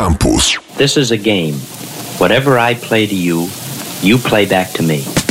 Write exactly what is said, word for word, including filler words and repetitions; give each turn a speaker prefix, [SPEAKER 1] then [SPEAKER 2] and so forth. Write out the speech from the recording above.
[SPEAKER 1] Campus.
[SPEAKER 2] This is a game. Whatever I play to you, you play back to me.